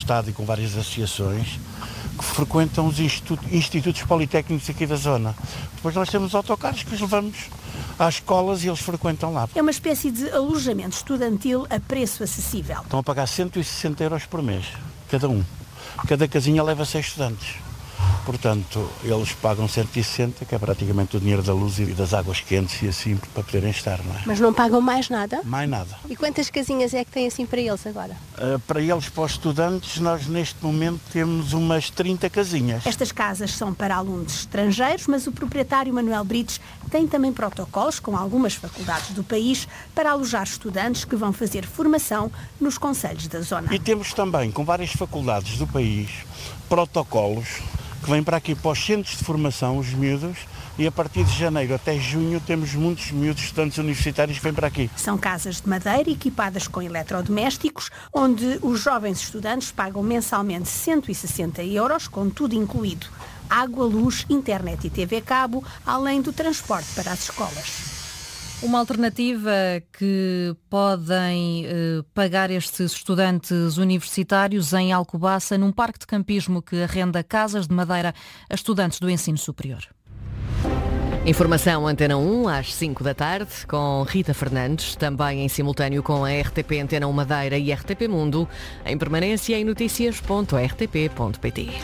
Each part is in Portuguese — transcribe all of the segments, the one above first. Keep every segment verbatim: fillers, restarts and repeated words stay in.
Estado e com várias associações que frequentam os institutos, institutos politécnicos aqui da zona. Depois nós temos autocarros que os levamos às escolas e eles frequentam lá. É uma espécie de alojamento estudantil a preço acessível. Estão a pagar cento e sessenta euros por mês, cada um. Cada casinha leva seis estudantes. Portanto, eles pagam cento e sessenta, que é praticamente o dinheiro da luz e das águas quentes e assim, para poderem estar, não é? Mas não pagam mais nada? Mais nada. E quantas casinhas é que tem assim para eles agora? Uh, para eles, para os estudantes, nós neste momento temos umas trinta casinhas. Estas casas são para alunos estrangeiros, mas o proprietário Manuel Brites tem também protocolos com algumas faculdades do país para alojar estudantes que vão fazer formação nos concelhos da zona. E temos também, com várias faculdades do país, protocolos que vêm para aqui para os centros de formação, os miúdos, e a partir de janeiro até junho temos muitos miúdos estudantes universitários que vêm para aqui. São casas de madeira equipadas com eletrodomésticos, onde os jovens estudantes pagam mensalmente cento e sessenta euros, com tudo incluído. Água, luz, internet e T V cabo, além do transporte para as escolas. Uma alternativa que podem eh, pagar estes estudantes universitários em Alcobaça, num parque de campismo que arrenda casas de madeira a estudantes do ensino superior. Informação Antena um às cinco da tarde com Rita Fernandes, também em simultâneo com a R T P Antena um Madeira e R T P Mundo, em permanência em notícias ponto r t p ponto p t.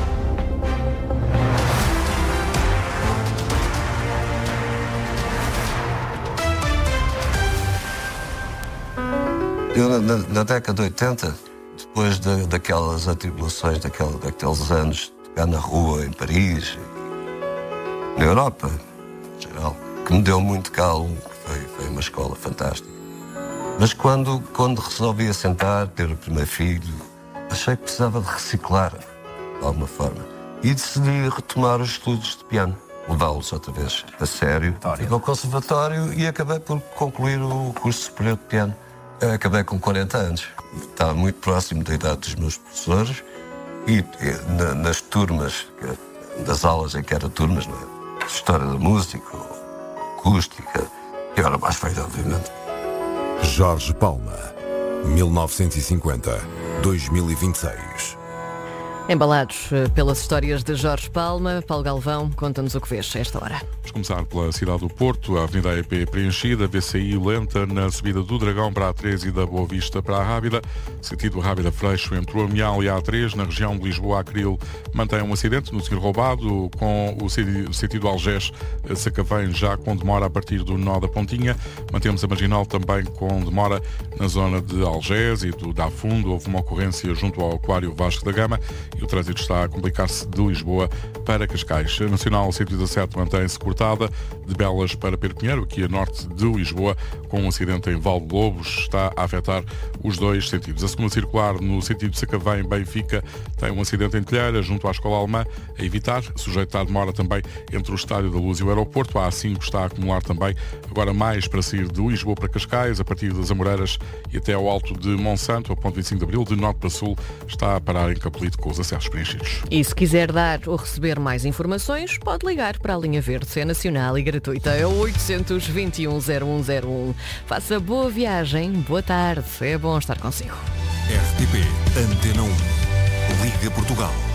Eu, na, na década de oitenta, depois da, daquelas atribulações, daquela, daqueles anos de tocar na rua, em Paris, na Europa, em geral, que me deu muito calmo, foi, foi uma escola fantástica. Mas quando, quando resolvi assentar, ter o primeiro filho, achei que precisava de reciclar, de alguma forma, e decidi retomar os estudos de piano, levá-los outra vez a sério, fui ao conservatório e acabei por concluir o curso superior de piano. Acabei com quarenta anos, estava muito próximo da idade dos meus professores e, e na, nas turmas, das aulas em que era turmas, não é? História da música, acústica, e era mais feita, obviamente. Jorge Palma, mil novecentos e cinquenta a dois mil e vinte e seis. Embalados pelas histórias de Jorge Palma, Paulo Galvão, conta-nos o que vês a esta hora. Vamos começar pela cidade do Porto, a Avenida E P preenchida, V C I lenta na subida do Dragão para a três e da Boa Vista para a Rábida, sentido Rábida-Freixo entre o Amial e a A três, na região de Lisboa-Acril, mantém um acidente no seguir roubado, com o sentido Algés-Sacavém já com demora a partir do nó da Pontinha. Mantemos a Marginal também com demora na zona de Algés e do Dá Fundo. Houve uma ocorrência junto ao Aquário Vasco da Gama e o trânsito está a complicar-se de Lisboa para Cascais. A Nacional cento e dezassete mantém-se cortada de Belas para Perpinheiro, aqui a norte de Lisboa, com um acidente em Val de Lobos, está a afetar os dois sentidos. A segunda circular no sentido de Sacavém-Benfica tem um acidente em Telheira, junto à Escola Alemã, a evitar, sujeito à demora também entre o Estádio da Luz e o aeroporto. A A cinco está a acumular também, agora mais para sair de Lisboa para Cascais, a partir das Amoreiras e até ao alto de Monsanto, a ponto vinte e cinco de Abril, de norte para sul, está a parar em Capelito com os acessos preenchidos. E se quiser dar ou receber mais informações, pode ligar para a linha verde, é nacional e gratuita, é o oitocentos, vinte e um, zero um zero um. Faça boa viagem, boa tarde, é bom estar consigo. R T P Antena um. Liga Portugal.